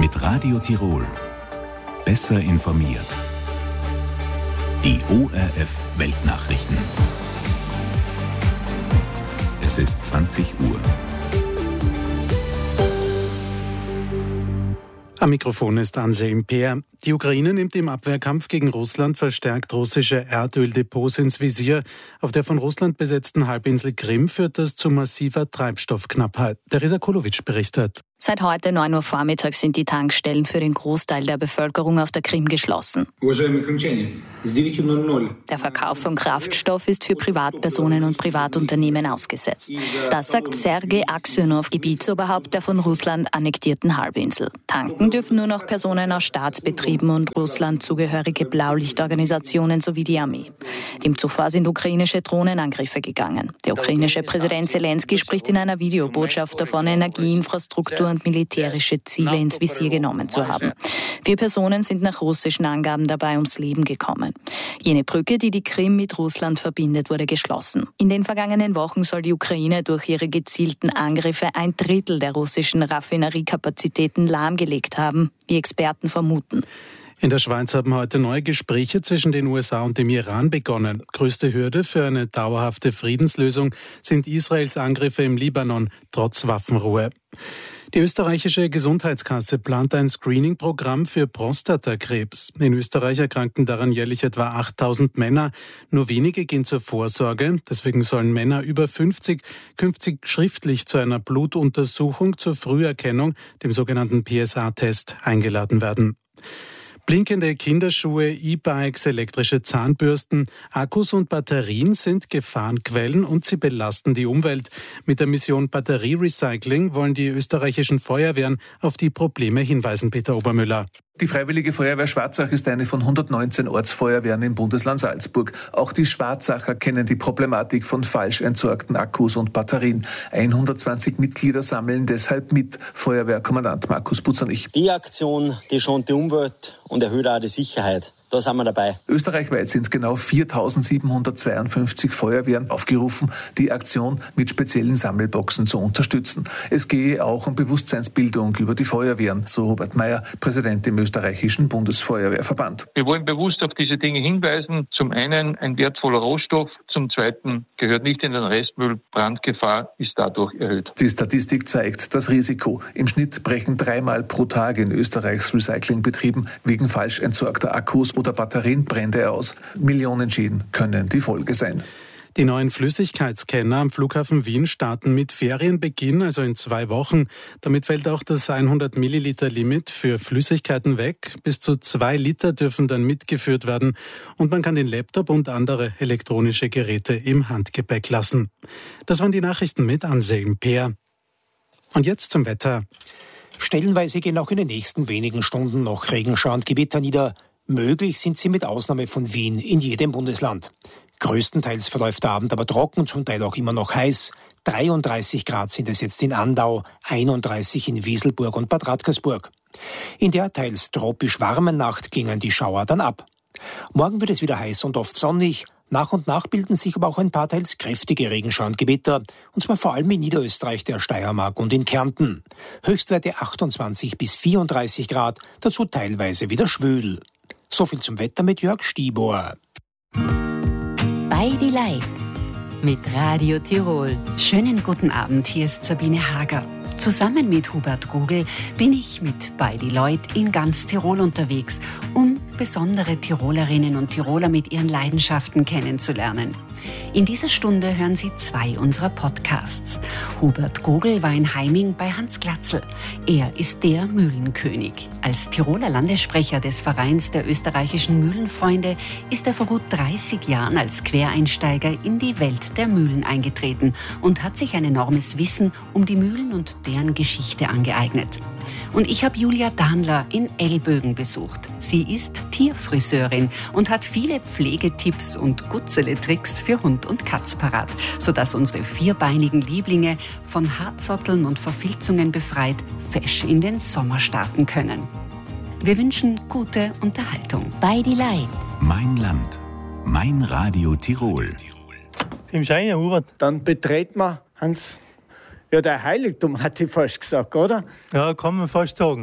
Mit Radio Tirol. Besser informiert. Die ORF Weltnachrichten. Es ist 20 Uhr. Am Mikrofon ist Anselm Peer. Die Ukraine nimmt im Abwehrkampf gegen Russland verstärkt russische Erdöldepots ins Visier. Auf der von Russland besetzten Halbinsel Krim führt das zu massiver Treibstoffknappheit. Teresa Kulowitsch berichtet. Seit heute 9 Uhr vormittags sind die Tankstellen für den Großteil der Bevölkerung auf der Krim geschlossen. Der Verkauf von Kraftstoff ist für Privatpersonen und Privatunternehmen ausgesetzt. Das sagt Sergei Aksionow, Gebietsoberhaupt der von Russland annektierten Halbinsel. Tanken dürfen nur noch Personen aus Staatsbetrieben und Russland zugehörige Blaulichtorganisationen sowie die Armee. Dem zuvor sind ukrainische Drohnenangriffe gegangen. Der ukrainische Präsident Zelensky spricht in einer Videobotschaft davon, Energieinfrastruktur und militärische Ziele ins Visier genommen zu haben. 4 Personen sind nach russischen Angaben dabei ums Leben gekommen. Jene Brücke, die die Krim mit Russland verbindet, wurde geschlossen. In den vergangenen Wochen soll die Ukraine durch ihre gezielten Angriffe 1/3 der russischen Raffineriekapazitäten lahmgelegt haben, wie Experten vermuten. In der Schweiz haben heute neue Gespräche zwischen den USA und dem Iran begonnen. Größte Hürde für eine dauerhafte Friedenslösung sind Israels Angriffe im Libanon trotz Waffenruhe. Die österreichische Gesundheitskasse plant ein Screening-Programm für Prostatakrebs. In Österreich erkranken daran jährlich etwa 8.000 Männer. Nur wenige gehen zur Vorsorge. Deswegen sollen Männer über 50 künftig schriftlich zu einer Blutuntersuchung zur Früherkennung, dem sogenannten PSA-Test, eingeladen werden. Blinkende Kinderschuhe, E-Bikes, elektrische Zahnbürsten, Akkus und Batterien sind Gefahrenquellen und sie belasten die Umwelt. Mit der Mission Batterierecycling wollen die österreichischen Feuerwehren auf die Probleme hinweisen, Peter Obermüller. Die Freiwillige Feuerwehr Schwarzach ist eine von 119 Ortsfeuerwehren im Bundesland Salzburg. Auch die Schwarzacher kennen die Problematik von falsch entsorgten Akkus und Batterien. 120 Mitglieder sammeln deshalb mit. Feuerwehrkommandant Markus Butzernich. Die Aktion, die schont die Umwelt und erhöht auch die Sicherheit. Da sind wir dabei. Österreichweit sind genau 4.752 Feuerwehren aufgerufen, die Aktion mit speziellen Sammelboxen zu unterstützen. Es gehe auch um Bewusstseinsbildung über die Feuerwehren, so Robert Meyer, Präsident im österreichischen Bundesfeuerwehrverband. Wir wollen bewusst auf diese Dinge hinweisen. Zum einen ein wertvoller Rohstoff, zum zweiten gehört nicht in den Restmüll. Brandgefahr ist dadurch erhöht. Die Statistik zeigt das Risiko. Im Schnitt brechen 3-mal pro Tag in Österreichs Recyclingbetrieben wegen falsch entsorgter Akkus oder Batterien Brände aus. Millionen Schäden können die Folge sein. Die neuen Flüssigkeitsscanner am Flughafen Wien starten mit Ferienbeginn, also in 2 Wochen. Damit fällt auch das 100 Milliliter Limit für Flüssigkeiten weg. Bis zu 2 Liter dürfen dann mitgeführt werden und man kann den Laptop und andere elektronische Geräte im Handgepäck lassen. Das waren die Nachrichten mit Anselm Peer. Und jetzt zum Wetter. Stellenweise gehen auch in den nächsten wenigen Stunden noch Regenschauer und Gewitter nieder. Möglich sind sie mit Ausnahme von Wien in jedem Bundesland. Größtenteils verläuft der Abend aber trocken, zum Teil auch immer noch heiß. 33 Grad sind es jetzt in Andau, 31 in Wieselburg und Bad Radkersburg. In der teils tropisch warmen Nacht klingen die Schauer dann ab. Morgen wird es wieder heiß und oft sonnig. Nach und nach bilden sich aber auch ein paar teils kräftige Regenschauer und Gewitter, und zwar vor allem in Niederösterreich, der Steiermark und in Kärnten. Höchstwerte 28 bis 34 Grad, dazu teilweise wieder schwül. So viel zum Wetter mit Jörg Stibor. Bei die Leid mit Radio Tirol. Schönen guten Abend, hier ist Sabine Hager. Zusammen mit Hubert Gogl bin ich mit Bei die Leut in ganz Tirol unterwegs, um besondere Tirolerinnen und Tiroler mit ihren Leidenschaften kennenzulernen. In dieser Stunde hören Sie 2 unserer Podcasts. Hubert Gogl war in Heiming bei Hans Glatzel. Er ist der Mühlenkönig. Als Tiroler Landessprecher des Vereins der österreichischen Mühlenfreunde ist er vor gut 30 Jahren als Quereinsteiger in die Welt der Mühlen eingetreten und hat sich ein enormes Wissen um die Mühlen und deren Geschichte angeeignet. Und ich habe Julia Dahnler in Ellbögen besucht. Sie ist Tierfriseurin und hat viele Pflegetipps und Gutzele-Tricks für Hund und Katz parat, sodass unsere 4-beinigen Lieblinge von Hartzotteln und Verfilzungen befreit fesch in den Sommer starten können. Wir wünschen gute Unterhaltung. Bei die Leid. Mein Land. Mein Radio Tirol. Im Schein, Hubert. Dann betreten wir, Hans, ja, der Heiligtum, hat ich fast gesagt, oder? Ja, kann man fast sagen, ja.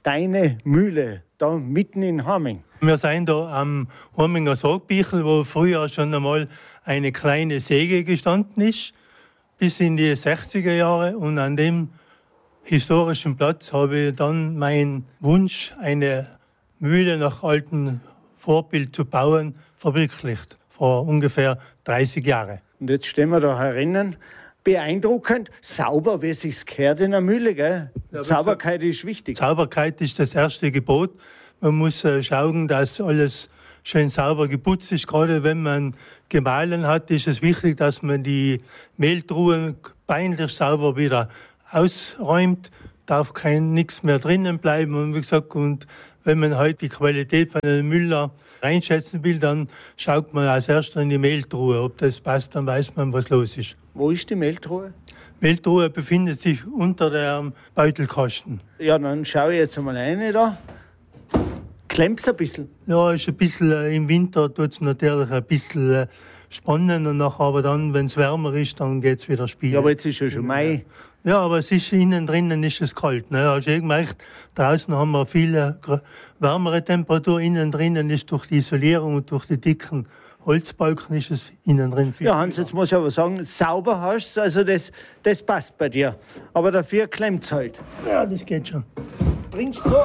deine Mühle da mitten in Harming. Wir sind da am Harminger Sargbichel, wo früher schon einmal eine kleine Säge gestanden ist, bis in die 60er Jahre. Und an dem historischen Platz habe ich dann meinen Wunsch, eine Mühle nach altem Vorbild zu bauen, verwirklicht, vor ungefähr 30 Jahren. Und jetzt stehen wir da herinnen. Beeindruckend, sauber, wie es sich gehört in der Mühle, gell? Ja, Sauberkeit ist wichtig. Sauberkeit ist das erste Gebot. Man muss schauen, dass alles schön sauber geputzt ist. Gerade wenn man gemahlen hat, ist es wichtig, dass man die Mehltruhen peinlich sauber wieder ausräumt. Darf nichts mehr drinnen bleiben. Und wie gesagt, und wenn man heute die Qualität von einem Müller einschätzen will, dann schaut man als erstes in die Mehltruhe. Ob das passt, dann weiß man, was los ist. Wo ist die Mehltruhe? Die Mehltruhe befindet sich unter dem Beutelkasten. Ja, dann schaue ich jetzt einmal rein da. Klemmt es ein bisschen? Ja, ist ein bisschen im Winter tut es natürlich ein bisschen spannend. Und nachher, aber dann, wenn es wärmer ist, dann geht es wieder spielen. Ja, aber jetzt ist ja schon Mai. Ja, aber es ist innen drinnen ist es kalt. Ne? Hast du gemerkt, draußen haben wir viel wärmere Temperatur, innen drinnen ist durch die Isolierung und durch die dicken Holzbalken ist es innen drin viel. Ja, Hans, jetzt muss ich aber sagen, sauber hast du, also das passt bei dir. Aber dafür klemmt es halt. Ja, das geht schon. Bringst so.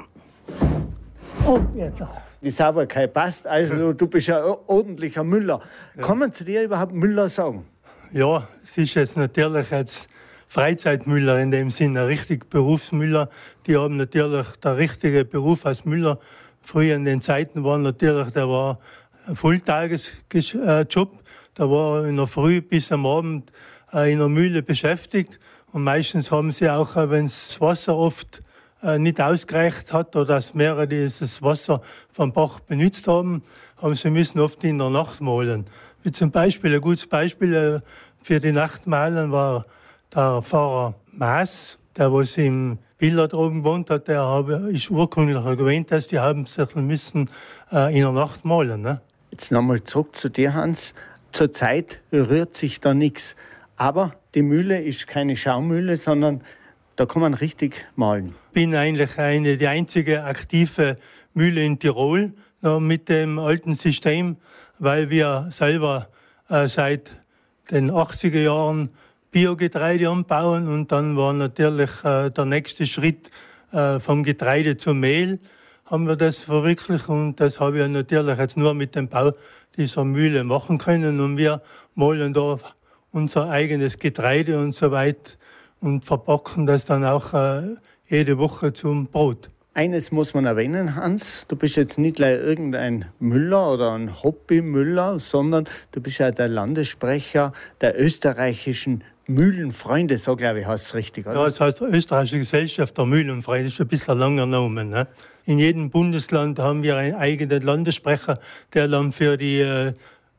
Oh, jetzt auch. Die Sauberkeit passt, also du bist ja ordentlicher Müller. Ja. Kann man zu dir überhaupt Müller sagen? Ja, es ist jetzt natürlich jetzt Freizeitmüller in dem Sinne, richtig Berufsmüller. Die haben natürlich der richtige Beruf als Müller. Früher in den Zeiten war natürlich, der war ein Volltagesjob. Da war in der Früh bis am Abend in der Mühle beschäftigt. Und meistens haben sie auch, wenn das Wasser oft nicht ausgereicht hat oder dass mehrere dieses Wasser vom Bach benutzt haben, sie müssen oft in der Nacht mahlen. Wie zum Beispiel, ein gutes Beispiel für die Nachtmahlen war der Pfarrer Maas, der was im Villa oben gewohnt hat, der ist urkundlich erwähnt, dass die haben sich müssen in der Nacht malen. Ne? Jetzt nochmal zurück zu dir, Hans. Zurzeit rührt sich da nichts. Aber die Mühle ist keine Schaumühle, sondern da kann man richtig malen. Ich bin eigentlich die einzige aktive Mühle in Tirol mit dem alten System, weil wir selber seit den 80er Jahren Biogetreide anbauen und dann war natürlich der nächste Schritt vom Getreide zum Mehl, haben wir das verwirklicht und das habe ich natürlich jetzt nur mit dem Bau dieser Mühle machen können und wir mahlen da unser eigenes Getreide und so weiter und verpacken das dann auch jede Woche zum Brot. Eines muss man erwähnen, Hans, du bist jetzt nicht gleich irgendein Müller oder ein Hobbymüller, sondern du bist ja der Landessprecher der österreichischen Mühlenfreunde, so glaube ich, heißt es richtig, oder? Ja, es heißt Österreichische Gesellschaft der Mühlenfreunde, das ist ein bisschen ein langer Name. Ne? In jedem Bundesland haben wir einen eigenen Landessprecher, der dann für die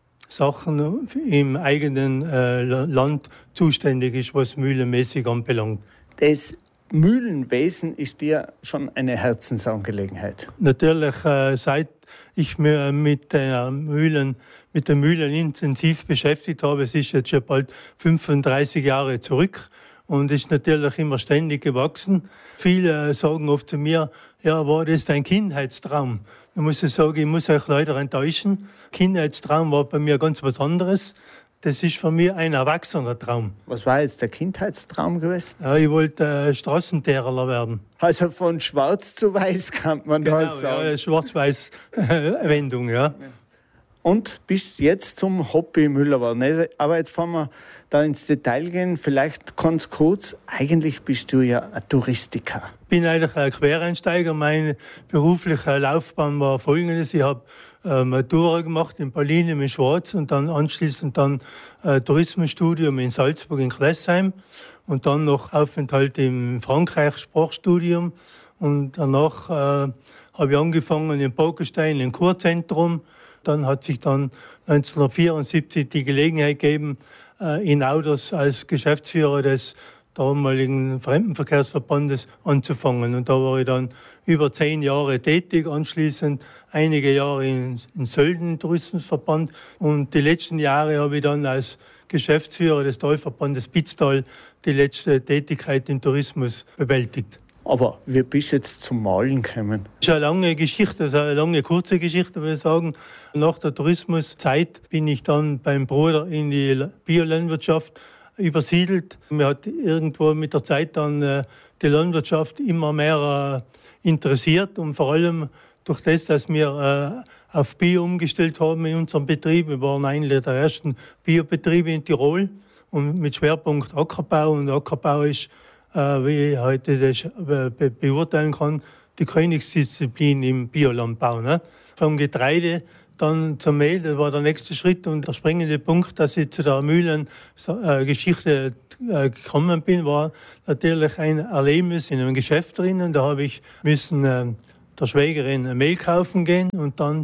Sachen im eigenen Land zuständig ist, was mühlenmäßig anbelangt. Das Mühlenwesen ist dir schon eine Herzensangelegenheit? Natürlich, seit ich mich mit den Mühlen intensiv beschäftigt habe, es ist jetzt schon bald 35 Jahre zurück und ist natürlich immer ständig gewachsen. Viele sagen oft zu mir, ja, war das dein Kindheitstraum? Da muss ich sagen, ich muss euch leider enttäuschen. Kindheitstraum war bei mir ganz was anderes. Das ist für mich ein erwachsener Traum. Was war jetzt der Kindheitstraum gewesen? Ja, ich wollte Straßenterler werden. Also von schwarz zu weiß kann man genau, das sagen. Ja, Schwarz-Weiß-Wendung, ja. Und bist jetzt zum Hobbymüller geworden. Aber jetzt fahren wir da ins Detail gehen. Vielleicht ganz kurz. Eigentlich bist du ja ein Touristiker. Ich bin eigentlich ein Quereinsteiger. Meine berufliche Laufbahn war folgendes. Ich habe Matura gemacht in Berlin, in Schwarz und dann anschließend Tourismusstudium in Salzburg, in Klessheim und dann noch Aufenthalt in Frankreich, Sprachstudium. Und danach habe ich angefangen in Bogenstein, im Kurzentrum. Dann hat sich dann 1974 die Gelegenheit gegeben, in Auders als Geschäftsführer des damaligen Fremdenverkehrsverbandes anzufangen. Und da war ich dann über 10 Jahre tätig, anschließend einige Jahre in Sölden Tourismusverband. Und die letzten Jahre habe ich dann als Geschäftsführer des Talverbandes Pitztal die letzte Tätigkeit im Tourismus bewältigt. Aber wie bist du jetzt zum Malen gekommen? Das ist eine lange Geschichte, also eine lange, kurze Geschichte, würde ich sagen. Nach der Tourismuszeit bin ich dann beim Bruder in die Biolandwirtschaft übersiedelt. Mir hat irgendwo mit der Zeit dann die Landwirtschaft immer mehr interessiert und vor allem durch das, dass wir auf Bio umgestellt haben in unserem Betrieb. Wir waren einer der ersten Biobetriebe in Tirol und mit Schwerpunkt Ackerbau. Und Ackerbau ist, wie ich heute das beurteilen kann, die Königsdisziplin im Biolandbau. Ne? Vom Getreide dann zum Mehl, das war der nächste Schritt. Und der springende Punkt, dass ich zu der Mühlengeschichte gekommen bin, war natürlich ein Erlebnis in einem Geschäft drinnen. Da habe ich müssen der Schwägerin Mehl kaufen gehen und dann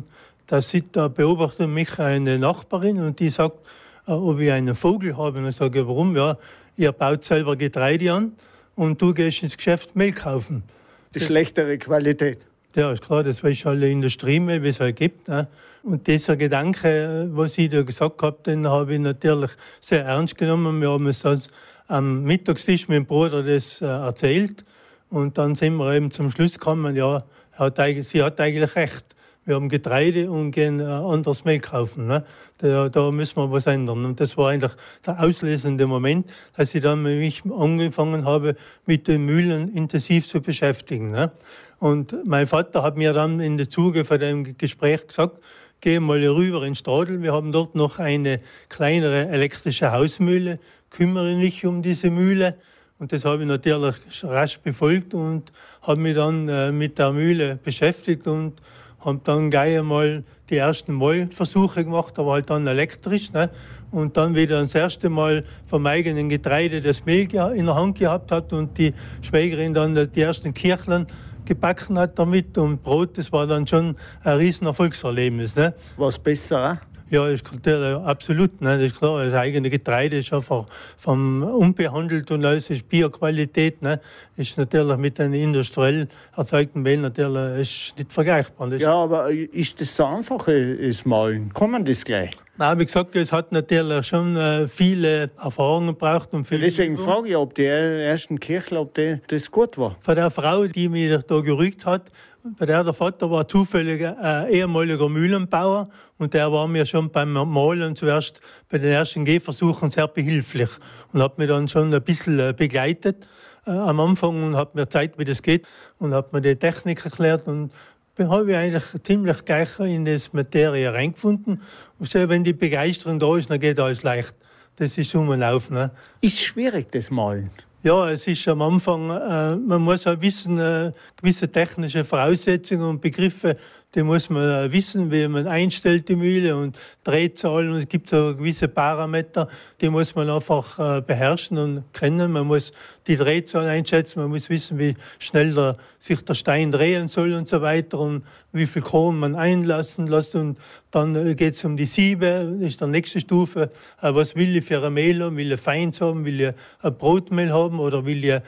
da beobachtet mich eine Nachbarin und die sagt, ob ich einen Vogel habe. Und ich sage, warum? Ja, ihr baut selber Getreide an und du gehst ins Geschäft Mehl kaufen. Die schlechtere Qualität. Ja, ist klar, das weiß alle Industriemehl, wie es halt gibt. Ne? Und dieser Gedanke, was ich da gesagt habe, den habe ich natürlich sehr ernst genommen. Wir haben es also am Mittagstisch mit dem Bruder das erzählt und dann sind wir eben zum Schluss gekommen, ja, sie hat eigentlich recht. Wir haben Getreide und gehen anderes Mehl kaufen. Ne? Da müssen wir was ändern. Und das war eigentlich der auslösende Moment, dass ich dann mich angefangen habe, mit den Mühlen intensiv zu beschäftigen. Ne? Und mein Vater hat mir dann in der Zuge von dem Gespräch gesagt, geh mal rüber in Stadl, wir haben dort noch eine kleinere elektrische Hausmühle, kümmere dich um diese Mühle. Und das habe ich natürlich rasch befolgt und habe mich dann mit der Mühle beschäftigt und habe dann gleich einmal die ersten Mahlversuche gemacht, aber halt dann elektrisch. Ne? Und dann wieder das erste Mal vom eigenen Getreide das Mehl in der Hand gehabt hat und die Schwägerin dann die ersten Kirchlein gebacken hat damit und Brot, das war dann schon ein riesen Erfolgserlebnis. Ne? War es besser? Ja, das ist natürlich absolut. Ne? Das ist klar, das eigene Getreide ist einfach vom unbehandelt und alles ist Bioqualität. Ne? Ist natürlich mit einem industriell erzeugten Mehl natürlich ist nicht vergleichbar. Ja, aber ist das so einfach, das Malen? Kann man das gleich? Nein, wie gesagt, es hat natürlich schon viele Erfahrungen gebraucht. Und viele deswegen frage ich, ob die ersten Kirchler, ob das gut war. Von der Frau, die mich da gerügt hat, bei der Vater war zufällig ein ehemaliger Mühlenbauer und der war mir schon beim Malen zuerst bei den ersten Gehversuchen sehr behilflich und hat mich dann schon ein bisschen begleitet am Anfang und hat mir gezeigt, wie das geht und hat mir die Technik erklärt und habe ich eigentlich ziemlich gleich in das Materie reingefunden. Und so, wenn die Begeisterung da ist, dann geht alles leicht. Das ist Laufen. Ne? Ist schwierig, das Malen? Ja, es ist am Anfang, man muss auch wissen, gewisse technische Voraussetzungen und Begriffe, die muss man wissen, wie man einstellt die Mühle und Drehzahlen. Und es gibt so gewisse Parameter, die muss man einfach beherrschen und kennen. Man muss die Drehzahl einschätzen, man muss wissen, wie schnell sich der Stein drehen soll und so weiter und wie viel Korn man einlassen lässt. Und dann geht es um die Siebe, das ist die nächste Stufe. Was will ich für ein Mehl haben? Will ich feins haben? Will ich ein Brotmehl haben? Oder will ich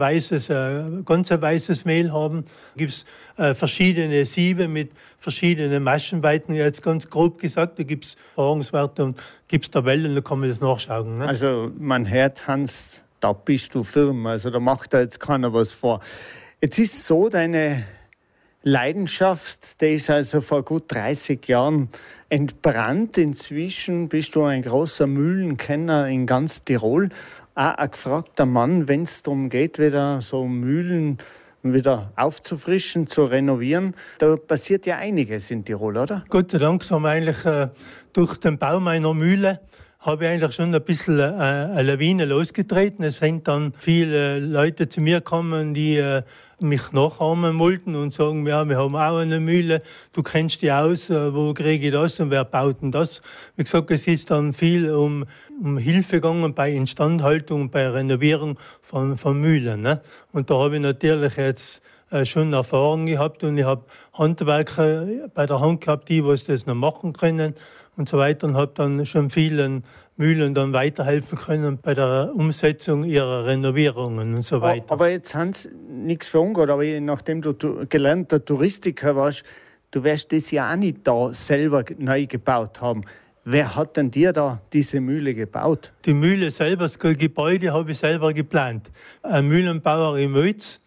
ein ganz weißes Mehl haben? Gibt es verschiedene Siebe mit verschiedenen Maschenweiten, jetzt ganz grob gesagt. Da gibt es Erfahrungswerte und gibt es Tabellen, da kann man das nachschauen. Ne? Also man hört, Hans, da bist du firm, also da macht da jetzt keiner was vor. Jetzt ist so, deine Leidenschaft, die ist also vor gut 30 Jahren entbrannt. Inzwischen bist du ein großer Mühlenkenner in ganz Tirol. Auch ein gefragter Mann, wenn es darum geht, wieder so Mühlen wieder aufzufrischen, zu renovieren. Da passiert ja einiges in Tirol, oder? Gott sei Dank haben wir eigentlich durch den Bau meiner Mühle habe ich eigentlich schon ein bisschen eine Lawine losgetreten. Es sind dann viele Leute zu mir gekommen, die mich nachahmen wollten und sagen, ja, wir haben auch eine Mühle, du kennst die aus, wo kriege ich das und wer baut denn das? Wie gesagt, es ist dann viel um Hilfe gegangen bei Instandhaltung, bei Renovierung von Mühlen. Ne? Und da habe ich natürlich jetzt schon Erfahrung gehabt und ich habe Handwerker bei der Hand gehabt, die was das noch machen können und so weiter und habe dann schon vielen Mühlen dann weiterhelfen können bei der Umsetzung ihrer Renovierungen und so weiter. Aber jetzt, Hans, nichts für ungut, aber nachdem du gelernter Touristiker warst, du wirst das ja auch nicht da selber neu gebaut haben. Wer hat denn dir da diese Mühle gebaut? Die Mühle selber, das Gebäude habe ich selber geplant. Ein Mühlenbauer in Mölz,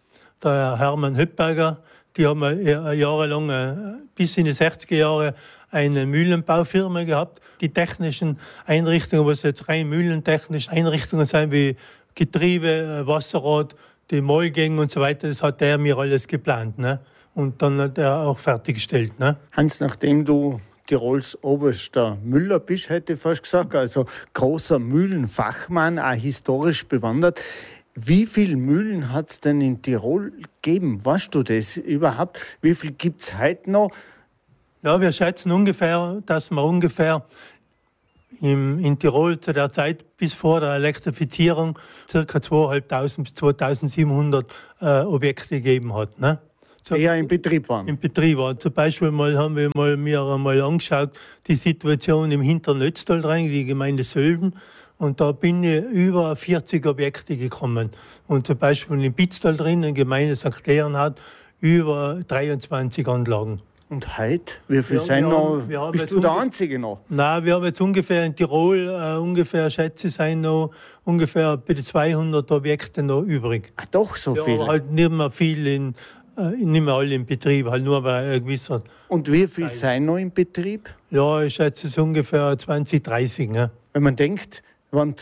der Hermann Höppberger. Die haben jahrelang, bis in die 60er Jahre, eine Mühlenbaufirma gehabt. Die technischen Einrichtungen, was jetzt rein mühlentechnische Einrichtungen sind, wie Getriebe, Wasserrad, die Mahlgänge und so weiter, das hat er mir alles geplant. Ne? Und dann hat er auch fertiggestellt. Ne? Hans, nachdem du Tirols oberster Müller bist, hätte ich fast gesagt, also großer Mühlenfachmann, auch historisch bewandert. Wie viele Mühlen hat es denn in Tirol gegeben? Weißt du das überhaupt? Wie viel gibt es heute noch? Ja, wir schätzen ungefähr, dass wir ungefähr in Tirol zu der Zeit bis vor der Elektrifizierung ca. 2'500 bis 2'700 Objekte gegeben hat. Ne? So, eher im Betrieb waren? Im Betrieb waren. Zum Beispiel haben wir mir mal angeschaut, die Situation im hinteren Ötztal rein, die Gemeinde Sölden. Und da bin ich über 40 Objekte gekommen. Und zum Beispiel in Pitztal drin, in der Gemeinde St. Leonhard, über 23 Anlagen. Und heute? Wie viel sind noch? Bist du der Einzige noch? Nein, wir haben jetzt ungefähr in Tirol, schätze ich, sind noch ungefähr bei 200 Objekte noch übrig. Ach, doch so viele? Aber halt nicht mehr viel, nicht mehr alle im Betrieb, halt nur bei einer gewissen. Und wie viel sind noch im Betrieb? Ja, ich schätze es ungefähr 20, 30. Ne? Wenn man denkt, wir waren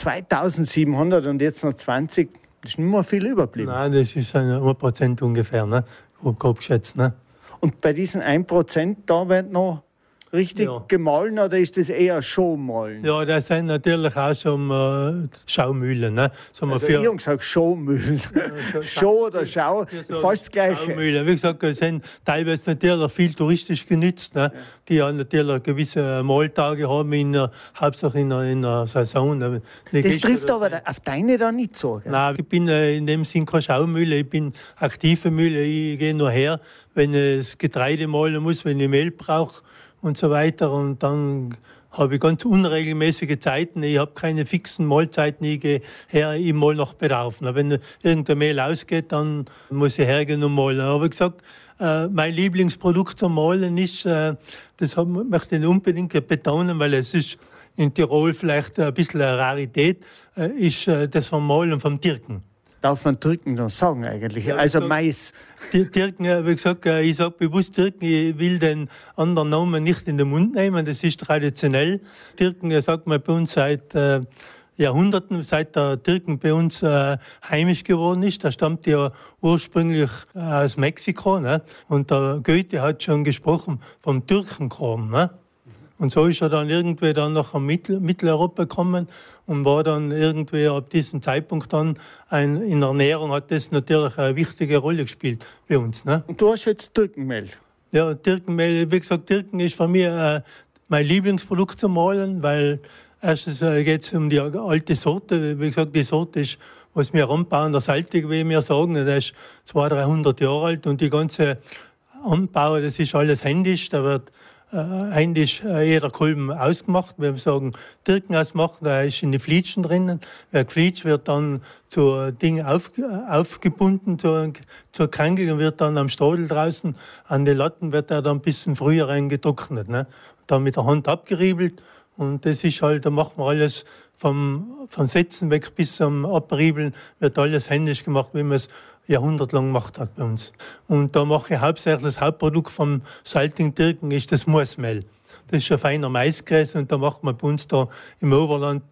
2700 und jetzt noch 20, ist nicht mehr viel überblieben. Nein, das ist 1% ungefähr, ne? Grob geschätzt. Ne? Und bei diesen 1%, da wird noch richtig gemahlen oder ist das eher Showmahlen? Ja, das sind natürlich auch schon Schaumühlen. Ne? Ich habe gesagt Showmühlen. Show oder Schau, fast das Gleiche. Schaumühlen. Wie gesagt, die sind teilweise natürlich viel touristisch genützt. Ne? Die haben natürlich gewisse Mahltage haben, hauptsächlich in der Saison. Ne? Das trifft aber auf deine da nicht so. Gell? Nein, ich bin in dem Sinn keine Schaumühle, ich bin aktive Mühle. Ich gehe nur her, wenn ich das Getreide mahlen muss, wenn ich Mehl brauche und so weiter. Und dann habe ich ganz unregelmäßige Zeiten. Ich habe keine fixen Mahlzeiten. Ich gehe her, ich mal nach Bedarf. Wenn irgendein Mehl ausgeht, dann muss ich hergehen und mahlen. Aber ich gesagt, mein Lieblingsprodukt zum Mahlen ist, das möchte ich unbedingt betonen, weil es ist in Tirol vielleicht ein bisschen eine Rarität, ist das vom Mahlen vom Türken. Darf man Türken dann sagen eigentlich? Ja, also Mais. Türken, wie gesagt, ich sage bewusst Türken, ich will den anderen Namen nicht in den Mund nehmen, das ist traditionell. Türken, sagt man bei uns seit Jahrhunderten, seit der Türken bei uns heimisch geworden ist. Der stammt ja ursprünglich aus Mexiko. Ne? Und der Goethe hat schon gesprochen vom Türkenkram. Ne? Und so ist er dann irgendwie dann nach Mitteleuropa gekommen und war dann irgendwie ab diesem Zeitpunkt dann in der Ernährung hat das natürlich eine wichtige Rolle gespielt bei uns. Ne? Und du hast jetzt Türkenmehl? Ja, Türkenmehl, wie gesagt, Türken ist für mich mein Lieblingsprodukt zum Mahlen, weil erstens geht es um die alte Sorte. Wie gesagt, die Sorte ist, was wir anbauen, der Saltig, wie wir sagen, der ist 200-300 Jahre alt und die ganze Anbau, das ist alles händisch, da wird händisch jeder Kolben ausgemacht. Wir sagen, Türken ausmachen, da ist in die Flietschen drinnen. Wer geflietscht wird dann zu Dingen aufgebunden, zur Kranke und wird dann am Stadel draußen an den Latten wird er dann ein bisschen früher reingetrocknet. Ne? Dann mit der Hand abgeriebelt und das ist halt, da machen wir alles vom Setzen weg bis zum Abriebeln, wird alles händisch gemacht, wie man es jahrhundertelang gemacht hat bei uns. Und da mache ich hauptsächlich das Hauptprodukt vom Salting-Türken ist das Maismehl. Das ist ein feiner Maiskäse und da macht man bei uns da im Oberland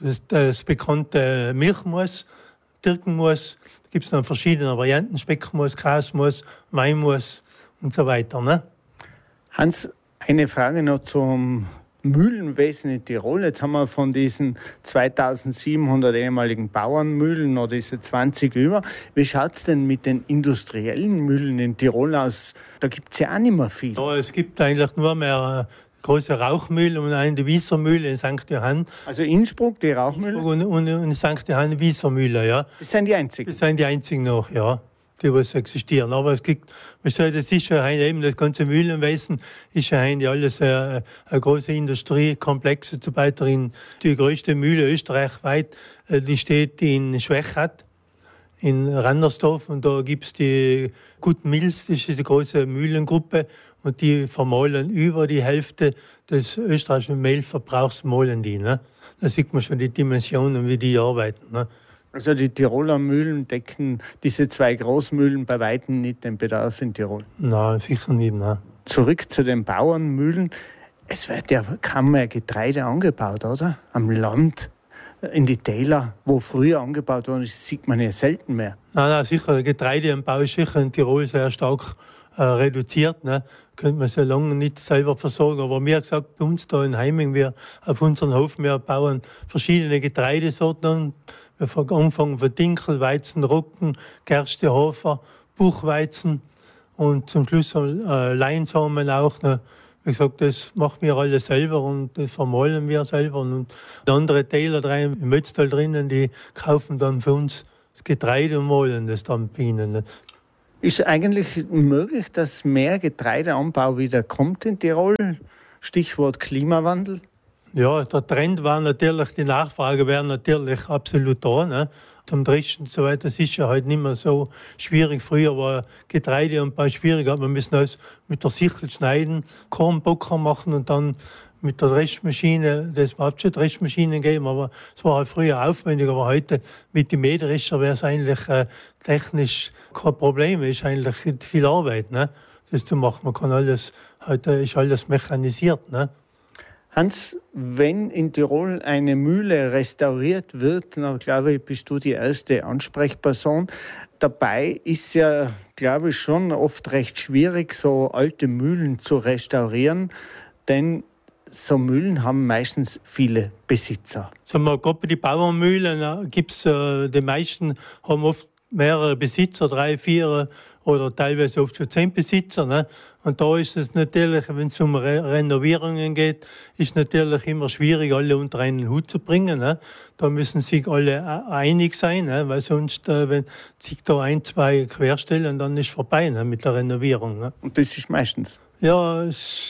das bekannte Milchmus, Türkenmus. Da gibt es dann verschiedene Varianten, Speckmus, Grasmus, Weinmus und so weiter. Ne? Hans, eine Frage noch zum Mühlenwesen in Tirol. Jetzt haben wir von diesen 2700 ehemaligen Bauernmühlen noch diese 20 über. Wie schaut es denn mit den industriellen Mühlen in Tirol aus? Da gibt es ja auch nicht mehr viel. Ja, es gibt eigentlich nur mehr große Rauchmühle und eine Wiesermühle in St. Johann. Also Innsbruck, die Rauchmühle? Und in St. Johann Wiesermühle, ja. Das sind die einzigen? Das sind die einzigen noch, ja, die was existieren. Aber es gibt, das ist ja eben das ganze Mühlenwesen ist ja alles eine große Industriekomplex und so weiter. Die größte Mühle österreichweit, die steht in Schwechat, in Randersdorf, und da gibt es die Good Mills, das ist die große Mühlengruppe, und die vermahlen über die Hälfte des österreichischen Mehlverbrauchs, mahlen die. Ne? Da sieht man schon die Dimensionen, wie die arbeiten. Ne? Also die Tiroler Mühlen decken diese 2 Großmühlen bei weitem nicht den Bedarf in Tirol? Nein, sicher nicht. Nein. Zurück zu den Bauernmühlen. Es wird ja kaum mehr Getreide angebaut, oder? Am Land, in die Täler, wo früher angebaut wurde, sieht man ja selten mehr. Nein, sicher. Der Getreideanbau ist sicher in Tirol sehr stark reduziert. Ne? Könnte man so lange nicht selber versorgen. Aber wie gesagt, bei uns da in Heiming, wir auf unserem Hof, wir bauen verschiedene Getreidesorten. Wir anfangen von Dinkel, Weizen, Roggen, Gerste, Hafer, Buchweizen und zum Schluss Leinsamen auch. Ne? Wie gesagt, das machen wir alles selber und das vermahlen wir selber. Und andere Täler im Mötztal drinnen, die kaufen dann für uns das Getreide und mahlen das dann bei ihnen. Ne? Ist eigentlich möglich, dass mehr Getreideanbau wieder kommt in Tirol? Stichwort Klimawandel. Ja, der Trend war natürlich, die Nachfrage wäre natürlich absolut da. Ne? Zum Dreschen und so weiter, das ist ja heute nicht mehr so schwierig. Früher war Getreideanbau schwierig, man müssen alles mit der Sichel schneiden, Kornbocker machen und dann mit der Dreschmaschine, das hat schon Dreschmaschinen gegeben, aber es war halt früher aufwendig, aber heute mit dem Mähdrescher wäre es eigentlich technisch kein Problem, es ist eigentlich viel Arbeit, ne? Das zu machen. Man kann alles, heute ist alles mechanisiert. Ne? Hans, wenn in Tirol eine Mühle restauriert wird, dann glaube ich, bist du die erste Ansprechperson. Dabei ist ja, glaube ich, schon oft recht schwierig, so alte Mühlen zu restaurieren, denn so Mühlen haben meistens viele Besitzer. Sagen wir, gerade bei den Bauernmühlen gibt's die meisten haben oft mehrere Besitzer, 3, 4 oder teilweise oft schon 10 Besitzer. Ne? Und da ist es natürlich, wenn es um Renovierungen geht, ist natürlich immer schwierig, alle unter einen Hut zu bringen. Ne? Da müssen sich alle einig sein, ne? Weil sonst, wenn sich da 1, 2 querstellen, dann ist vorbei, ne? Mit der Renovierung. Ne? Und das ist meistens? Ja,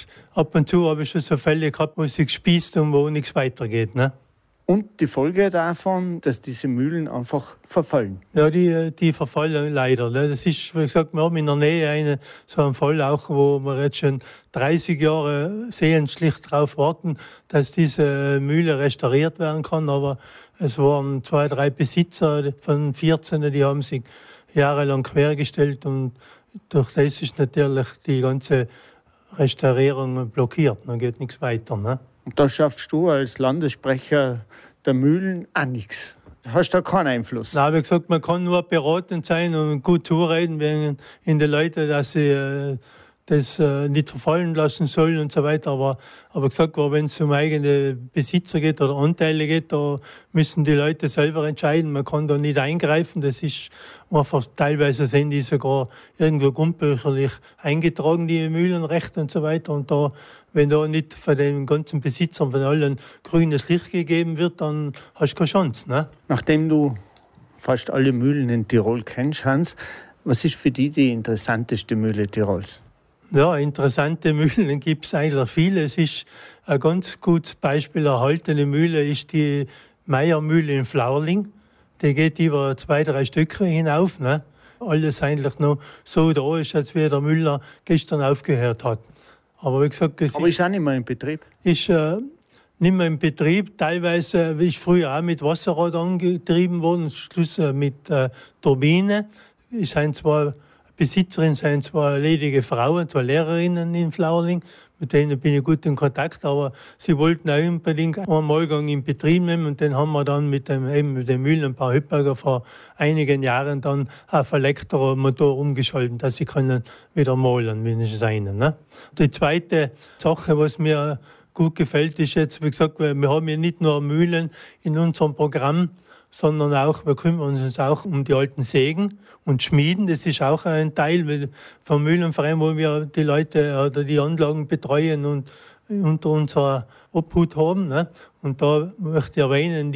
ab und zu habe ich schon so Fälle gehabt, wo es sich gespießt und wo nichts weitergeht. Ne? Und die Folge davon, dass diese Mühlen einfach verfallen. Ja, die verfallen leider. Das ist, wie gesagt, wir haben in der Nähe so einen Fall auch, wo wir jetzt schon 30 Jahre sehen, schlicht darauf warten, dass diese Mühle restauriert werden kann. Aber es waren 2, 3 Besitzer von 14, die haben sich jahrelang quergestellt und durch das ist natürlich die ganze Restaurierung blockiert. Dann geht nichts weiter. Ne? Und da schaffst du als Landessprecher der Mühlen auch nichts. Hast du da keinen Einfluss? Nein, wie gesagt, man kann nur beratend sein und gut zureden wegen in den Leuten, dass sie das nicht verfallen lassen sollen und so weiter. Aber gesagt, wenn es um eigene Besitzer geht oder Anteile geht, da müssen die Leute selber entscheiden. Man kann da nicht eingreifen. Das ist einfach, teilweise sind die sogar irgendwo grundbücherlich eingetragen, die Mühlenrechte und so weiter. Und da, wenn da nicht von den ganzen Besitzern, von allen grünes Licht gegeben wird, dann hast du keine Chance. Ne? Nachdem du fast alle Mühlen in Tirol kennst, Hans, was ist für dich die interessanteste Mühle Tirols? Ja, interessante Mühlen gibt es eigentlich viele. Es ist ein ganz gutes Beispiel, erhaltene Mühle ist die Meiermühle in Flauerling. Die geht über 2, 3 Stücke hinauf. Ne? Alles eigentlich noch so da ist, als wie der Müller gestern aufgehört hat. Aber wie gesagt, ist auch nicht mehr in Betrieb? Ist nicht mehr im Betrieb. Teilweise ist früher auch mit Wasserrad angetrieben worden, Schluss mit Turbine. Es sind zwar Besitzerin sind 2 ledige Frauen, 2 Lehrerinnen in Flauerling, mit denen bin ich gut in Kontakt, aber sie wollten auch unbedingt einen Mahlgang in Betrieb nehmen und den haben wir dann mit dem Mühlenbau Hüpperger vor einigen Jahren dann auf Elektromotor umgeschaltet, dass sie können wieder mahlen, wenn es einen. Ne? Die zweite Sache, was mir gut gefällt, ist jetzt, wie gesagt, wir haben ja nicht nur Mühlen in unserem Programm, sondern auch, wir kümmern uns auch um die alten Sägen und Schmieden. Das ist auch ein Teil vom Mühlenverein, wo wir die Leute oder die Anlagen betreuen und unter unserer Obhut haben. Ne? Und da möchte ich erwähnen,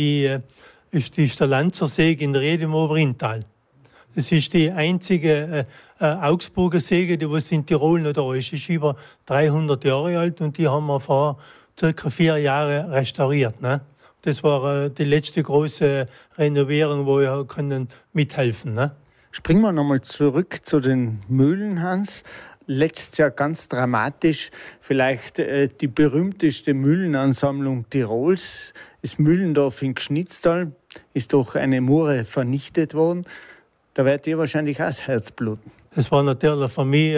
ist der Lanzersäge in Ried im Oberinntal. Das ist die einzige Augsburger Säge, die was in Tirol noch da ist. Die ist über 300 Jahre alt und die haben wir vor ca. 4 Jahren restauriert. Ne? Das war die letzte große Renovierung, wo wir können mithelfen. Ne? Springen wir nochmal zurück zu den Mühlen, Hans. Letztes Jahr ganz dramatisch, vielleicht die berühmteste Mühlenansammlung Tirols Das Mühlendorf in Gschnitztal ist durch eine Mure vernichtet worden. Da werdet ihr wahrscheinlich auch das Herz bluten. Das war natürlich für mich,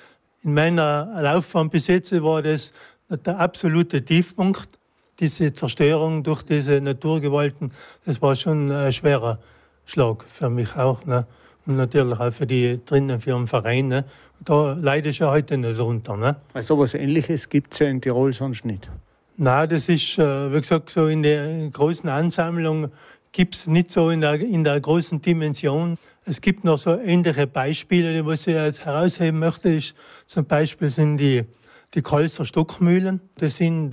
in meiner Laufbahn bis jetzt war das der absolute Tiefpunkt. Diese Zerstörung durch diese Naturgewalten, das war schon ein schwerer Schlag für mich auch. Ne? Und natürlich auch für die drinnen, für den Verein. Ne? Da leide ich ja heute nicht drunter. Ne? Also etwas Ähnliches gibt es ja in Tirol sonst nicht. Nein, das ist, wie gesagt, so in der großen Ansammlung gibt es nicht so in der großen Dimension. Es gibt noch so ähnliche Beispiele, was ich jetzt herausheben möchte. Ist, zum Beispiel sind die Kalser Stockmühlen. Das sind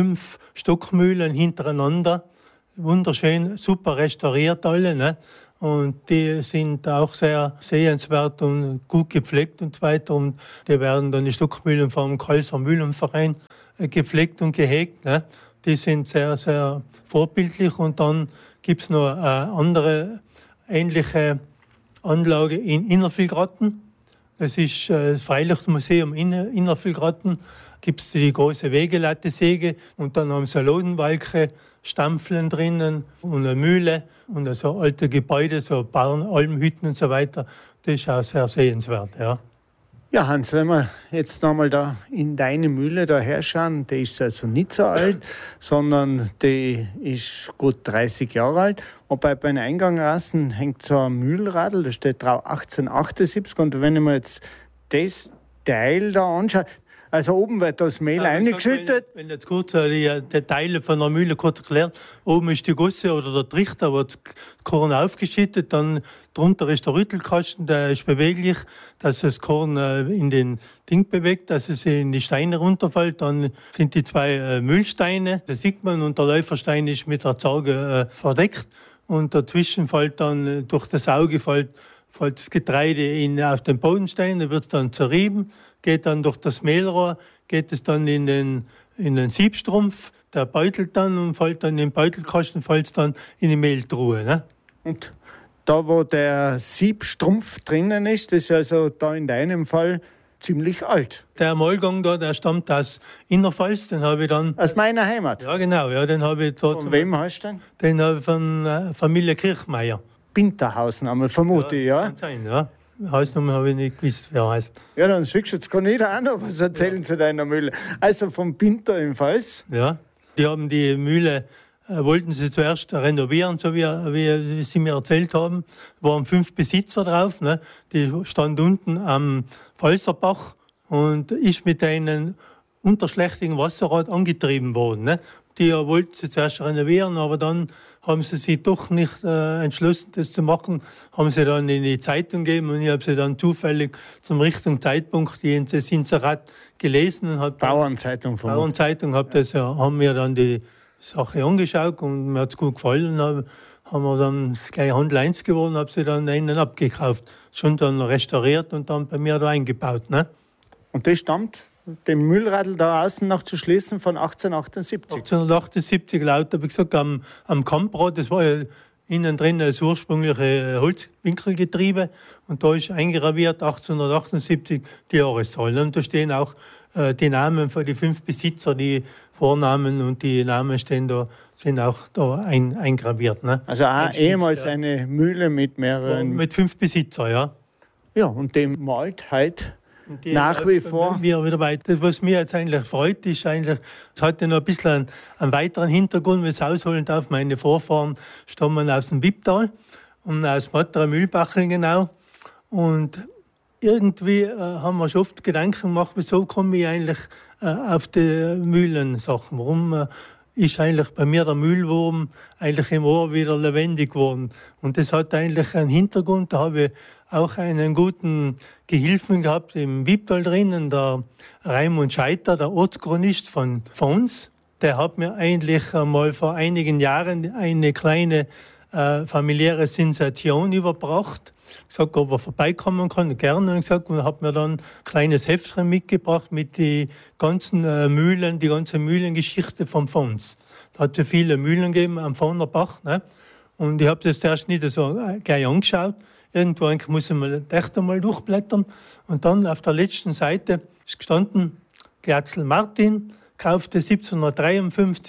5 Stockmühlen hintereinander. Wunderschön, super restauriert alle. Ne? Und die sind auch sehr sehenswert und gut gepflegt und so weiter. Und die werden dann die Stockmühlen vom Kalser Mühlenverein gepflegt und gehegt. Ne? Die sind sehr, sehr vorbildlich. Und dann gibt es noch eine andere ähnliche Anlage in Innervillgraten. Das ist das Freilichtmuseum in Innervillgraten. Gibt es die große Wegelatte-Säge und dann haben sie eine Lodenwalke, Stampfeln drinnen und eine Mühle und so alte Gebäude, so Bauern, Almhütten und so weiter. Das ist auch sehr sehenswert. Ja. Ja, Hans, wenn wir jetzt nochmal da in deine Mühle da herschauen, die ist also nicht so alt, sondern die ist gut 30 Jahre alt. Und bei den Eingang außen hängt so ein Mühlradl, da steht drauf 1878. Und wenn ich mir jetzt das Teil da anschaue, also oben wird das Mehl eingeschüttet. Wenn jetzt kurz die Teile von der Mühle kurz erklärt, oben ist die Gosse oder der Trichter, wo das Korn aufgeschüttet, dann drunter ist der Rüttelkasten, der ist beweglich, dass das Korn in den Ding bewegt, dass es in die Steine runterfällt. Dann sind die 2 Mühlsteine, das sieht man, und der Läuferstein ist mit der Zarge verdeckt. Und dazwischen fällt dann, durch das Auge fällt das Getreide auf den Bodenstein, da wird es dann zerrieben, geht dann durch das Mehlrohr, geht es dann in den Siebstrumpf, der beutelt dann und fällt dann in den Beutelkasten, fällt es dann in die Mehltruhe. Ne? Und da, wo der Siebstrumpf drinnen ist, das ist also da in deinem Fall ziemlich alt. Der Mahlgang da, der stammt aus Innerpfalz, den habe ich dann... Aus meiner Heimat? Ja, genau, ja, den habe ich dort... Von wem hast du den? Den habe ich von Familie Kirchmeier. Pinterhausen einmal, vermute ich, ja? Kann sein, ja. Hausnummer habe ich nicht gewusst, wer heißt. Ja, dann siehst du, jetzt kann jeder auch noch was erzählen zu deiner Mühle. Also vom Pinter im Pfalz. Ja, die haben die Mühle, wollten sie zuerst renovieren, so wie sie mir erzählt haben. Es waren 5 Besitzer drauf, ne? Die stand unten am Pfalzerbach und ist mit einem unterschlächtigen Wasserrad angetrieben worden. Ne? Die wollten sie zuerst renovieren, aber dann haben sie sich doch nicht entschlossen, das zu machen. Haben sie dann in die Zeitung gegeben und ich habe sie dann zufällig zum richtigen Zeitpunkt das Inserat gelesen. Und Bauernzeitung haben mir dann die Sache angeschaut und mir hat es gut gefallen. Haben wir dann gleich Handel 1 geworden, habe sie dann einen abgekauft. Schon dann restauriert und dann bei mir da eingebaut. Ne? Und das stammt, dem Mühlradl da außen noch zu schließen, von 1878? 1878, laut habe ich gesagt, am Kamprad, das war ja innen drin das ursprüngliche Holzwinkelgetriebe und da ist eingraviert 1878 die Jahreszahl. Und da stehen auch die Namen von den 5 Besitzer, die Vornamen und die Namen sind auch da eingraviert. Ne? Also auch ehemals eine Mühle mit mehreren... Mit 5 Besitzer, ja. Ja, und dem malt heute nach wie vor. Wieder weiter. Das, was mich jetzt eigentlich freut, ist eigentlich, es hat ja noch ein bisschen einen weiteren Hintergrund, wenn ich es ausholen darf. Meine Vorfahren stammen aus dem Wipptal und aus Matterer-Mühlbachel genau. Und irgendwie haben wir schon oft Gedanken gemacht, wieso komme ich eigentlich auf die Mühlensachen? Warum ist eigentlich bei mir der Mühlwurm eigentlich im Ohr wieder lebendig geworden? Und das hat eigentlich einen Hintergrund, da habe ich auch einen guten Gehilfen gehabt im Wipptal drinnen, der Raimund Scheiter, der Ortschronist von uns. Der hat mir eigentlich einmal vor einigen Jahren eine kleine familiäre Sensation überbracht. Gesagt, ob er vorbeikommen kann, gerne. Und gesagt, und hat mir dann ein kleines Heftchen mitgebracht mit den ganzen Mühlen, die ganze Mühlengeschichte vom Fons. Da hat es viele Mühlen gegeben am Faunerbach. Ne? Und ich habe das zuerst nicht so gleich angeschaut. Irgendwann muss ich mal echt einmal durchblättern. Und dann auf der letzten Seite ist gestanden, Glatzel Martin kaufte 1753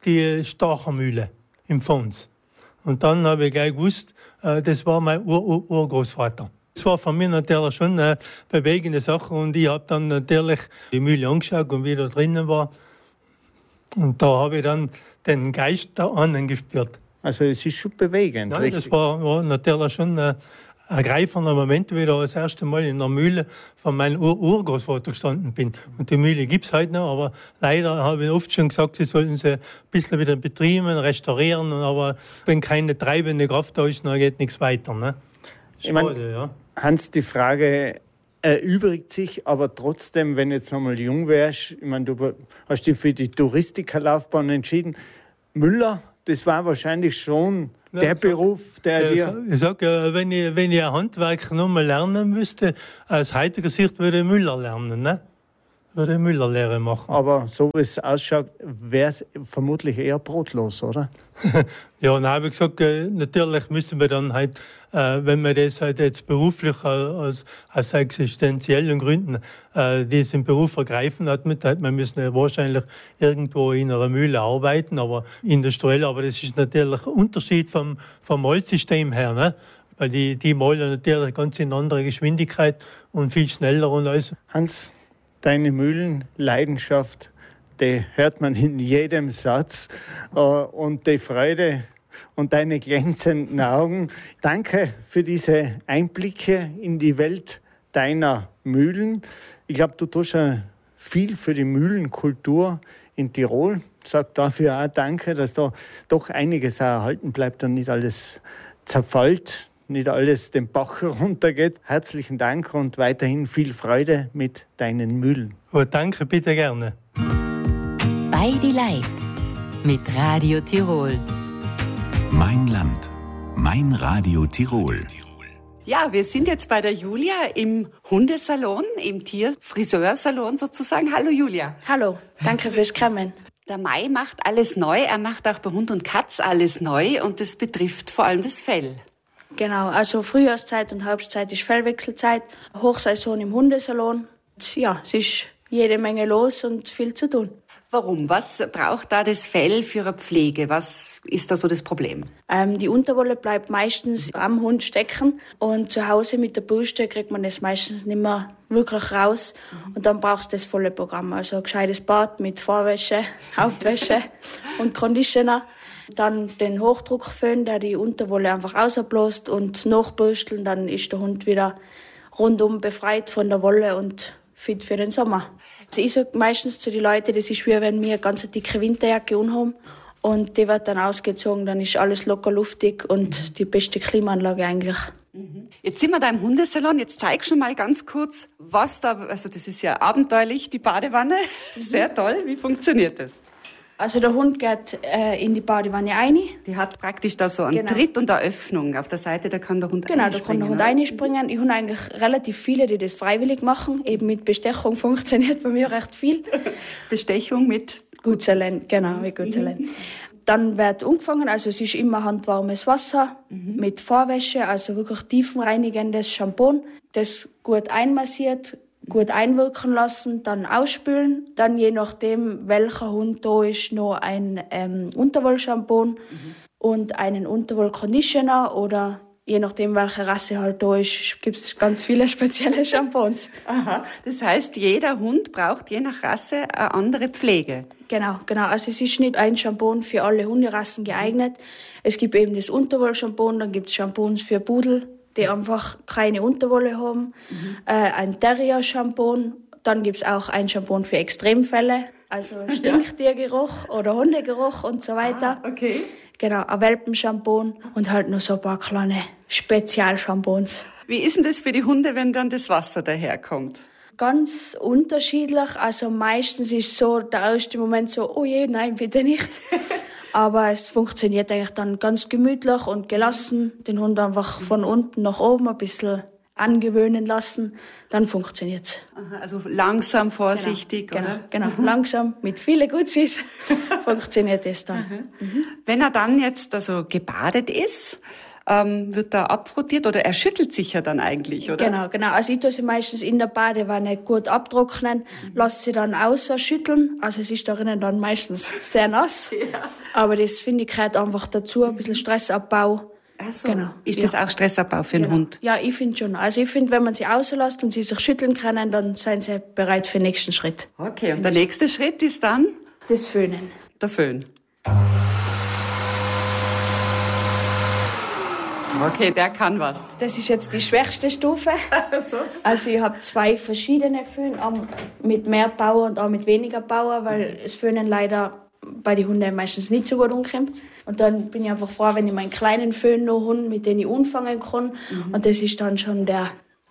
die Stachermühle im Fons. Und dann habe ich gleich gewusst, das war mein Urgroßvater. Das war für mich natürlich schon eine bewegende Sache und ich habe dann natürlich die Mühle angeschaut und wie da drinnen war. Und da habe ich dann den Geist der anderen gespürt. Also es ist schon bewegend. Nein, richtig? das war natürlich schon ein ergreifender Moment, wie ich da das erste Mal in der Mühle von meinem Urgroßvater gestanden bin. Und die Mühle gibt es heute noch, aber leider habe ich oft schon gesagt, sie sollten sie ein bisschen wieder betrieben, restaurieren. Aber wenn keine treibende Kraft da ist, dann geht nichts weiter. Ne? Schade, ja. Hans, die Frage erübrigt sich, aber trotzdem, wenn jetzt nochmal jung wärst, ich meine, du hast dich für die Touristikerlaufbahn entschieden. Müller, das war wahrscheinlich schon der Beruf, der dir... Ich sage, wenn ich ein Handwerk nochmal lernen müsste, aus heutiger Sicht würde ich Müller lernen, ne? Würde ich Müllerlehre machen. Aber so wie es ausschaut, wäre es vermutlich eher brotlos, oder? Ja, dann habe ich gesagt, natürlich müssen wir dann halt, wenn wir das halt jetzt beruflich aus existenziellen Gründen diesen Beruf ergreifen hat, wir müssen ja wahrscheinlich irgendwo in einer Mühle arbeiten, aber industriell, aber das ist natürlich ein Unterschied vom Malsystem her, ne? Weil die malen natürlich ganz in anderer Geschwindigkeit und viel schneller und alles. Hans, deine Mühlenleidenschaft, die hört man in jedem Satz. Und die Freude und deine glänzenden Augen. Danke für diese Einblicke in die Welt deiner Mühlen. Ich glaube, du tust ja viel für die Mühlenkultur in Tirol. Sag dafür auch danke, dass da doch einiges auch erhalten bleibt und nicht alles zerfällt, nicht alles den Bach runtergeht. Herzlichen Dank und weiterhin viel Freude mit deinen Mühlen. Oh, danke, bitte gerne. Bei die Leid mit Radio Tirol. Mein Land, mein Radio Tirol. Ja, wir sind jetzt bei der Julia im Hundesalon, im Tierfriseursalon sozusagen. Hallo Julia. Hallo, danke fürs Kommen. Der Mai macht alles neu, er macht auch bei Hund und Katz alles neu und das betrifft vor allem das Fell. Genau, also Frühjahrszeit und Herbstzeit ist Fellwechselzeit, Hochsaison im Hundesalon. Ja, es ist jede Menge los und viel zu tun. Warum? Was braucht da das Fell für eine Pflege? Was ist da so das Problem? Die Unterwolle bleibt meistens am Hund stecken und zu Hause mit der Bürste kriegt man das meistens nicht mehr wirklich raus. Und dann brauchst du das volle Programm. Also ein gescheites Bad mit Vorwäsche, Hauptwäsche und Conditioner. Dann den Hochdruckföhn, der die Unterwolle einfach rausbläst und nachbürsteln. Dann ist der Hund wieder rundum befreit von der Wolle und fit für den Sommer. Also ich sage meistens zu den Leuten, das ist wie wenn wir eine ganz dicke Winterjacke anhaben und die wird dann ausgezogen, dann ist alles locker luftig und die beste Klimaanlage eigentlich. Jetzt sind wir da im Hundesalon, jetzt zeig schon mal ganz kurz, was da, also das ist ja abenteuerlich, die Badewanne, sehr toll, wie funktioniert das? Also der Hund geht in die Badewanne rein. Die hat praktisch da so einen Tritt und eine Öffnung auf der Seite, da kann der Hund einspringen. Genau, da kann der Hund reinspringen. Ich habe eigentlich relativ viele, die das freiwillig machen. Eben mit Bestechung funktioniert bei mir recht viel. Bestechung mit Gutseelen, genau, mit Gutseelen. Dann wird umgefangen, also es ist immer handwarmes Wasser mit Vorwäsche, also wirklich tiefenreinigendes Shampoo, das gut einmassiert, gut einwirken lassen, dann ausspülen, dann je nachdem, welcher Hund da ist, noch ein Unterwollshampoo und einen Unterwollconditioner oder je nachdem, welche Rasse halt da ist, gibt es ganz viele spezielle Shampoos. Aha, das heißt, jeder Hund braucht je nach Rasse eine andere Pflege. Genau. Also es ist nicht ein Shampoo für alle Hunderassen geeignet. Es gibt eben das Unterwollshampoo, dann gibt es Shampoos für Pudel, die einfach keine Unterwolle haben, ein Terrier-Shampoo, dann gibt es auch ein Shampoo für Extremfälle, also Stinktiergeruch oder Hundegeruch und so weiter. Ah, okay. Genau, ein Welpenshampoo und halt noch so ein paar kleine Spezialshampoos. Wie ist denn das für die Hunde, wenn dann das Wasser daherkommt? Ganz unterschiedlich, also meistens ist so der erste Moment so, oh je, nein, bitte nicht. Aber es funktioniert eigentlich dann ganz gemütlich und gelassen. Den Hund einfach von unten nach oben ein bisschen angewöhnen lassen. Dann funktioniert's. Also langsam, vorsichtig, oder? Genau, langsam, mit vielen Gutsis funktioniert das dann. Wenn er dann jetzt also gebadet ist, wird da abfrottiert oder er schüttelt sich ja dann eigentlich, oder? Genau. Also ich tue sie meistens in der Badewanne gut abtrocknen, lasse sie dann schütteln. Also es ist darin dann meistens sehr nass. Ja. Aber das finde ich gehört einfach dazu, ein bisschen Stressabbau. So. Genau. Ist das auch Stressabbau für den Hund? Ja, ich finde schon. Also ich finde, wenn man sie rauslässt und sie sich schütteln können, dann sind sie bereit für den nächsten Schritt. Okay, und der nächste Schritt ist dann? Das Föhnen. Der Föhn. Okay, der kann was. Das ist jetzt die schwächste Stufe. Also ich habe 2 verschiedene Föhn, mit mehr Power und auch mit weniger Power, weil das Föhnen leider bei den Hunden meistens nicht so gut umkommt. Und dann bin ich einfach froh, wenn ich meinen kleinen Föhn noch habe, mit dem ich anfangen kann. Und das ist dann schon der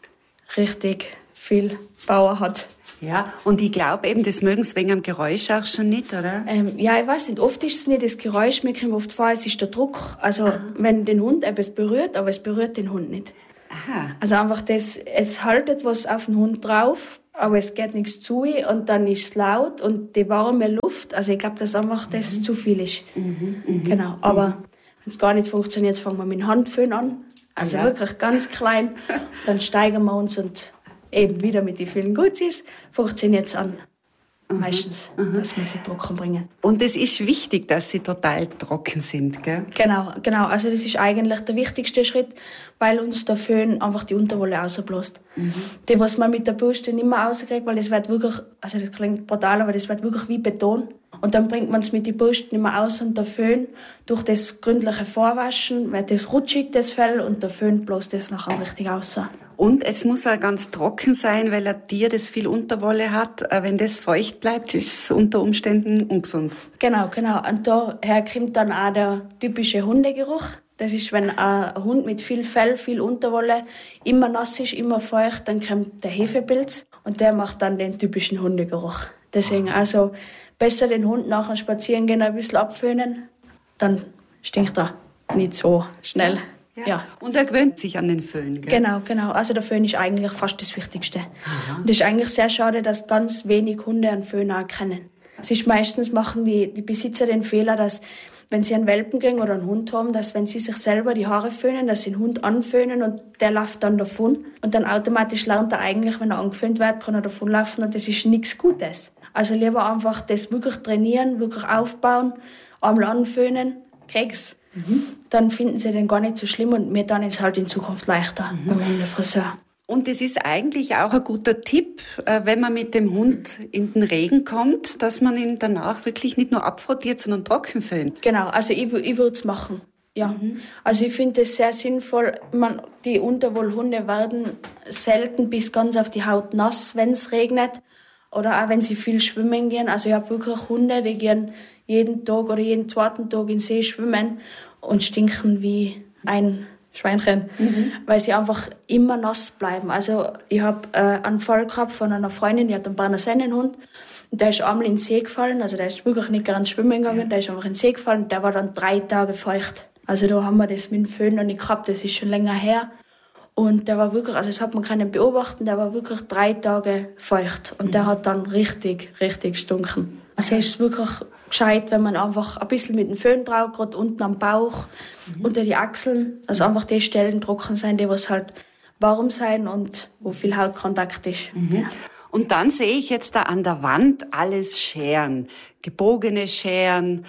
richtig viel Power hat. Ja, und ich glaube eben, das mögen sie wegen am Geräusch auch schon nicht, oder? Ja, ich weiß nicht, oft ist es nicht das Geräusch, mir kommt oft vor, es ist der Druck. Also wenn den Hund etwas berührt, aber es berührt den Hund nicht. Aha. Also einfach es haltet was auf den Hund drauf, aber es geht nichts zu und dann ist es laut und die warme Luft, also ich glaube, dass einfach das zu viel ist. Genau, aber wenn es gar nicht funktioniert, fangen wir mit dem Handföhn an, also wirklich ganz klein, dann steigern wir uns und eben wieder mit den vielen Gutsis funktioniert es an. Meistens, dass wir sie trocken bringen. Und es ist wichtig, dass sie total trocken sind, gell? Genau. Also das ist eigentlich der wichtigste Schritt, weil uns der Föhn einfach die Unterwolle rausbläst. Die, was man mit der Bürste nicht mehr rauskriegt, weil das wird wirklich, also das klingt brutal, aber das wird wirklich wie Beton. Und dann bringt man es mit den Bürsten nicht mehr aus und der Föhn, durch das gründliche Vorwaschen, wird das rutschig, das Fell, und der Föhn bläst das nachher richtig raus. Und es muss auch ganz trocken sein, weil ein Tier, das viel Unterwolle hat, wenn das feucht bleibt, ist es unter Umständen ungesund. Genau. Und daher kommt dann auch der typische Hundegeruch. Das ist, wenn ein Hund mit viel Fell, viel Unterwolle immer nass ist, immer feucht, dann kommt der Hefepilz und der macht dann den typischen Hundegeruch. Deswegen also besser den Hund nach dem Spazierengehen ein bisschen abföhnen, dann stinkt er nicht so schnell. Ja. Und er gewöhnt sich an den Föhn, gell? Genau. Also der Föhn ist eigentlich fast das Wichtigste. Und es ist eigentlich sehr schade, dass ganz wenig Hunde einen Föhn auch kennen. Es ist meistens machen die Besitzer den Fehler, dass wenn sie einen Welpen kriegen oder einen Hund haben, dass wenn sie sich selber die Haare föhnen, dass sie den Hund anföhnen und der läuft dann davon. Und dann automatisch lernt er eigentlich, wenn er angeföhnt wird, kann er davonlaufen und das ist nichts Gutes. Also lieber einfach das wirklich trainieren, wirklich aufbauen, einmal anföhnen, krieg's. Dann finden sie den gar nicht so schlimm und mir dann ist es halt in Zukunft leichter beim Hundefriseur. Und es ist eigentlich auch ein guter Tipp, wenn man mit dem Hund in den Regen kommt, dass man ihn danach wirklich nicht nur abfrottiert, sondern trocken föhnt. Genau, also ich würde es machen. Ja. Also ich finde es sehr sinnvoll. Die Unterwollhunde werden selten bis ganz auf die Haut nass, wenn es regnet. Oder auch wenn sie viel schwimmen gehen. Also ich habe wirklich Hunde, die gehen jeden Tag oder jeden zweiten Tag in den See schwimmen und stinken wie ein Schweinchen, weil sie einfach immer nass bleiben. Also ich habe einen Fall gehabt von einer Freundin, die hat einen Berner Sennenhund und der ist einmal in den See gefallen, also der ist wirklich nicht gern schwimmen gegangen, der ist einfach in den See gefallen und der war dann 3 Tage feucht. Also da haben wir das mit dem Föhn noch nicht gehabt, das ist schon länger her. Und der war wirklich, also das hat man können beobachten, der war wirklich 3 Tage feucht und der hat dann richtig gestunken. Also es ist wirklich gescheit, wenn man einfach ein bisschen mit dem Föhn drauf, gerade unten am Bauch, unter die Achseln, also einfach die Stellen trocken sein, die was halt warm sein und wo viel Hautkontakt ist. Ja. Und dann sehe ich jetzt da an der Wand alles Scheren, gebogene Scheren,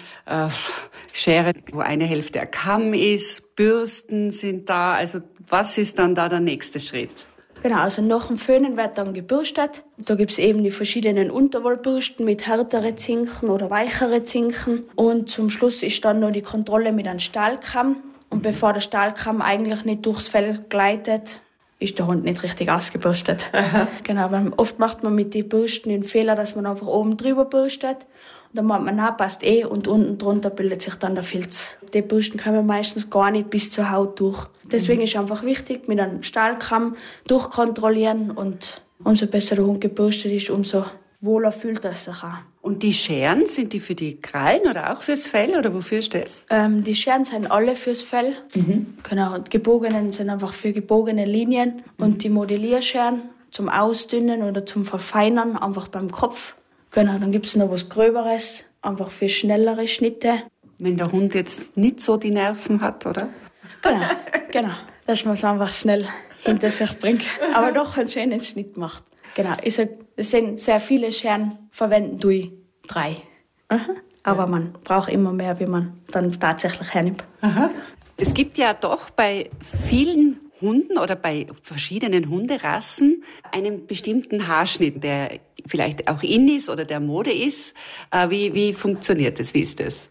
Scheren, wo eine Hälfte ein Kamm ist, Bürsten sind da. Also was ist dann da der nächste Schritt? Genau, also nach dem Föhnen wird dann gebürstet. Da gibt's eben die verschiedenen Unterwollbürsten mit härtere Zinken oder weichere Zinken. Und zum Schluss ist dann noch die Kontrolle mit einem Stahlkamm. Und bevor der Stahlkamm eigentlich nicht durchs Fell gleitet, ist der Hund nicht richtig ausgebürstet. Genau, weil oft macht man mit den Bürsten den Fehler, dass man einfach oben drüber bürstet. Und dann macht man, na, passt und unten drunter bildet sich dann der Filz. Die Bürsten kommen meistens gar nicht bis zur Haut durch. Deswegen ist einfach wichtig, mit einem Stahlkamm durchkontrollieren und umso besser der Hund gebürstet ist, umso wohler fühlt er sich auch. Und die Scheren, sind die für die Krallen oder auch fürs Fell oder wofür ist das? Die Scheren sind alle fürs Fell. Genau, und gebogenen sind einfach für gebogene Linien. Und die Modellierscheren zum Ausdünnen oder zum Verfeinern einfach beim Kopf. Genau, dann gibt es noch was Gröberes, einfach für schnellere Schnitte. Wenn der Hund jetzt nicht so die Nerven hat, oder? Genau. Dass man es einfach schnell hinter sich bringt. Aber doch einen schönen Schnitt macht. Genau. Es sind sehr viele Scheren, verwenden durch 3. Aber man braucht immer mehr, wie man dann tatsächlich hernimmt. Es gibt ja doch bei vielen Hunden oder bei verschiedenen Hunderassen einen bestimmten Haarschnitt, der vielleicht auch in ist oder der Mode ist. Wie funktioniert das? Wie ist das?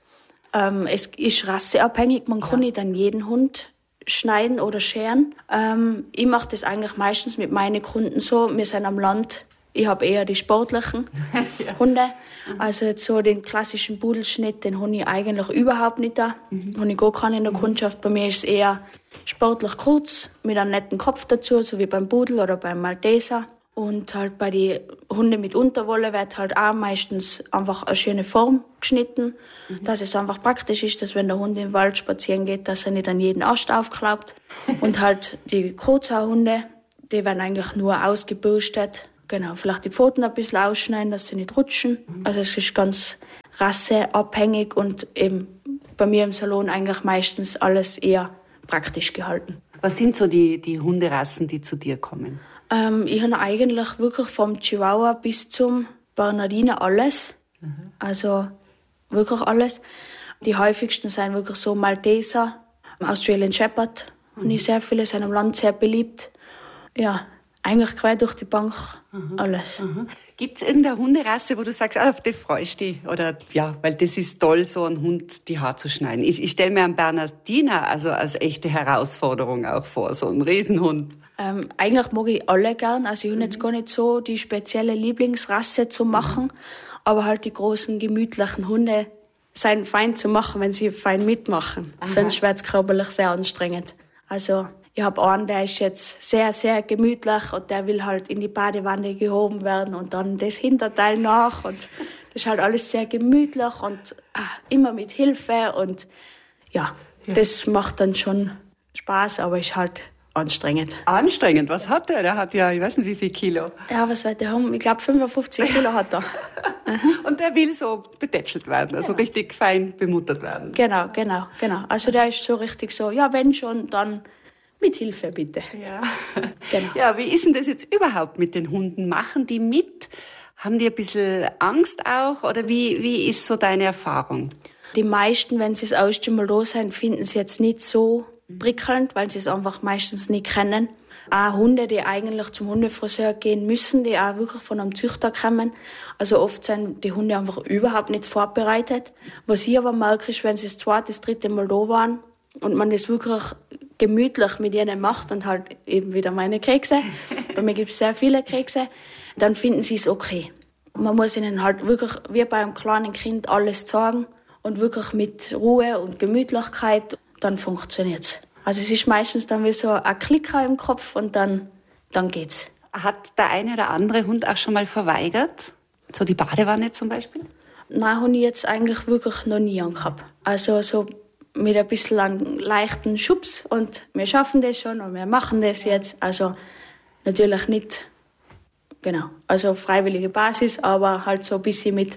Es ist rasseabhängig. Man kann nicht an jeden Hund schneiden oder scheren. Ich mache das eigentlich meistens mit meinen Kunden so. Wir sind am Land. Ich habe eher die sportlichen Hunde. Also jetzt so den klassischen Pudelschnitt, den habe ich eigentlich überhaupt nicht da. Habe ich gar keinen in der Kundschaft. Bei mir ist es eher sportlich kurz, mit einem netten Kopf dazu, so wie beim Pudel oder beim Malteser. Und halt bei den Hunden mit Unterwolle wird halt auch meistens einfach eine schöne Form geschnitten, dass es einfach praktisch ist, dass wenn der Hund im Wald spazieren geht, dass er nicht an jeden Ast aufklappt. Und halt die Kurzhaarhunde, die werden eigentlich nur ausgebürstet. Genau, vielleicht die Pfoten ein bisschen ausschneiden, dass sie nicht rutschen. Also es ist ganz rasseabhängig und eben bei mir im Salon eigentlich meistens alles eher praktisch gehalten. Was sind so die Hunderassen, die zu dir kommen? Ich habe eigentlich wirklich vom Chihuahua bis zum Bernardiner alles. Also wirklich alles. Die häufigsten sind wirklich so Malteser, Australian Shepherd. Und sehr viele sind im Land sehr beliebt. Ja, eigentlich quer durch die Bank alles. Gibt es irgendeine Hunderasse, wo du sagst, auf die freust du dich? Oder ja, weil das ist toll, so einen Hund die Haare zu schneiden. Ich stelle mir einen Bernardiner also als echte Herausforderung auch vor, so einen Riesenhund. Eigentlich mag ich alle gern. Also ich habe jetzt gar nicht so die spezielle Lieblingsrasse zu machen, aber halt die großen, gemütlichen Hunde sind fein zu machen, wenn sie fein mitmachen. Sonst wird es körperlich sehr anstrengend. Also ich habe einen, der ist jetzt sehr, sehr gemütlich und der will halt in die Badewanne gehoben werden und dann das Hinterteil nach. Und das ist halt alles sehr gemütlich und immer mit Hilfe. Und ja, das macht dann schon Spaß, aber ist halt anstrengend. Anstrengend? Was hat der? Der hat ja, ich weiß nicht, wie viel Kilo. Ja, was wird der haben? Ich glaube, 55 Kilo hat er. Und der will so betätschelt werden, also richtig fein bemuttert werden. Genau. Also der ist so richtig so, ja, wenn schon, dann mit Hilfe bitte. Ja. Genau. Ja, wie ist denn das jetzt überhaupt mit den Hunden? Machen die mit? Haben die ein bisschen Angst auch? Oder wie ist so deine Erfahrung? Die meisten, wenn sie das erste Mal da sind, finden sie jetzt nicht so prickelnd, weil sie es einfach meistens nicht kennen. Auch Hunde, die eigentlich zum Hundefriseur gehen müssen, die auch wirklich von einem Züchter kommen. Also oft sind die Hunde einfach überhaupt nicht vorbereitet. Was ich aber merke, ist, wenn sie das zweite, das dritte Mal da waren und man das wirklich gemütlich mit ihnen macht und halt eben wieder meine Kekse, bei mir gibt es sehr viele Kekse, dann finden sie es okay. Man muss ihnen halt wirklich wie bei einem kleinen Kind alles zeigen und wirklich mit Ruhe und Gemütlichkeit, dann funktioniert es. Also es ist meistens dann wie so ein Klicker im Kopf und dann geht's. Hat der eine oder andere Hund auch schon mal verweigert? So die Badewanne zum Beispiel? Nein, habe ich jetzt eigentlich wirklich noch nie angehabt. Also so mit ein bisschen einem leichten Schubs und wir schaffen das schon und wir machen das jetzt. Also natürlich nicht, genau, also freiwillige Basis, aber halt so ein bisschen mit,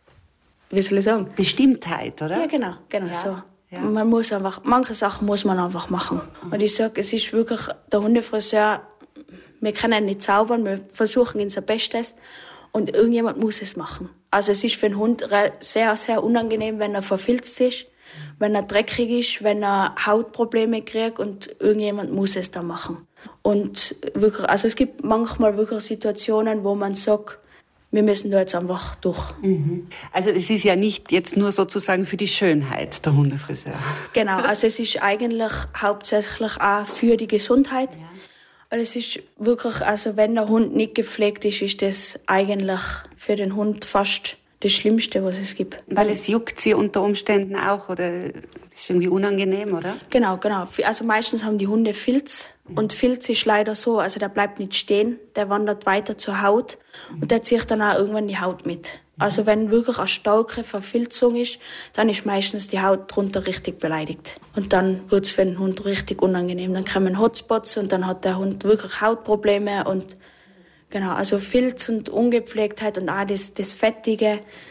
wie soll ich sagen? Bestimmtheit, oder? Ja, genau, ja. So. Ja. Man muss einfach, manche Sachen muss man einfach machen. Und ich sage, es ist wirklich, der Hundefriseur, wir können nicht zaubern, wir versuchen unser Bestes und irgendjemand muss es machen. Also es ist für einen Hund sehr, sehr unangenehm, wenn er verfilzt ist, wenn er dreckig ist, wenn er Hautprobleme kriegt und irgendjemand muss es da machen. Und wirklich, also es gibt manchmal wirklich Situationen, wo man sagt, wir müssen da jetzt einfach durch. Also es ist ja nicht jetzt nur sozusagen für die Schönheit der Hundefriseur. Genau, also es ist eigentlich hauptsächlich auch für die Gesundheit. Ja. Weil es ist wirklich, also wenn der Hund nicht gepflegt ist, ist das eigentlich für den Hund fast das Schlimmste, was es gibt. Weil es juckt sie unter Umständen auch oder ist irgendwie unangenehm, oder? Genau. Also meistens haben die Hunde Filz und Filz ist leider so, also der bleibt nicht stehen, der wandert weiter zur Haut und der zieht dann auch irgendwann die Haut mit. Also wenn wirklich eine starke Verfilzung ist, dann ist meistens die Haut drunter richtig beleidigt. Und dann wird es für den Hund richtig unangenehm. Dann kommen Hotspots und dann hat der Hund wirklich Hautprobleme und genau, also Filz und Ungepflegtheit und auch das Fettige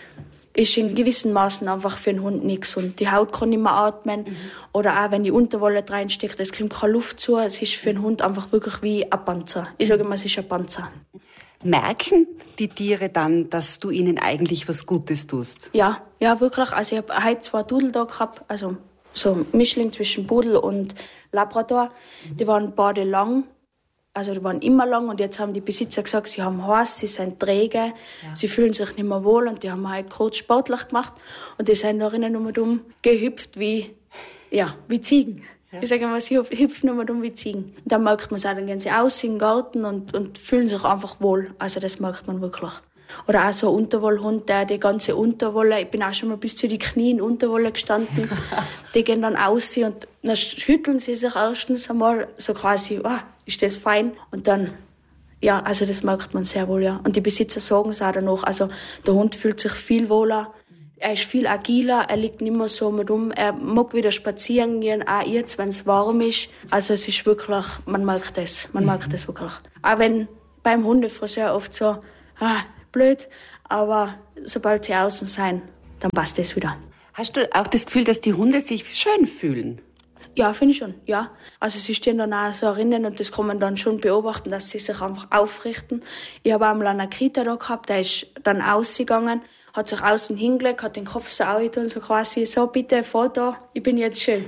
ist in gewissen Maßen einfach für einen Hund nicht gesund. Die Haut kann nicht mehr atmen. Oder auch wenn die Unterwolle reinsteckt, es kommt keine Luft zu. Es ist für einen Hund einfach wirklich wie ein Panzer. Ich sage immer, es ist ein Panzer. Merken die Tiere dann, dass du ihnen eigentlich was Gutes tust? Ja, wirklich. Also ich habe heute 2 Dudel da gehabt, also so ein Mischling zwischen Pudel und Labrador. Die waren beide lang. Also die waren immer lang und jetzt haben die Besitzer gesagt, sie haben heiß, sie sind träge, sie fühlen sich nicht mehr wohl und die haben halt kurz sportlich gemacht und die sind da drinnen nur dumm gehüpft wie Ziegen. Ja. Ich sage immer, sie hüpfen nur dumm wie Ziegen. Und dann merkt man es auch, dann gehen sie aus in den Garten und fühlen sich einfach wohl. Also das merkt man wirklich. Oder auch so ein Unterwollhund, der die ganze Unterwolle, ich bin auch schon mal bis zu die Knie in Unterwolle gestanden, die gehen dann aus und dann schütteln sie sich erstens einmal so quasi, ist das fein? Und dann, also das merkt man sehr wohl, ja. Und die Besitzer sagen es auch danach, also der Hund fühlt sich viel wohler, er ist viel agiler, er liegt nicht mehr so mit rum, er mag wieder spazieren gehen, auch jetzt, wenn es warm ist. Also es ist wirklich, man merkt das wirklich. Auch wenn beim Hundefriseur oft so, blöd, aber sobald sie außen sein, dann passt das wieder. Hast du auch das Gefühl, dass die Hunde sich schön fühlen? Ja, finde ich schon, ja. Also sie stehen dann auch so drinnen und das kann man dann schon beobachten, dass sie sich einfach aufrichten. Ich habe einmal einen Kita da gehabt, der ist dann ausgegangen, hat sich außen hingelegt, hat den Kopf so angetan, so quasi, so bitte, Foto, ich bin jetzt schön.